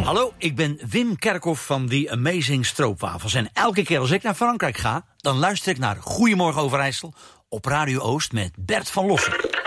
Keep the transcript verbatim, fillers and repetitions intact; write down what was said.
Hallo, ik ben Wim Kerkhoff van The Amazing Stroopwafels. En elke keer als ik naar Frankrijk ga, dan luister ik naar Goedemorgen Overijssel op Radio Oost met Bert van Lossen.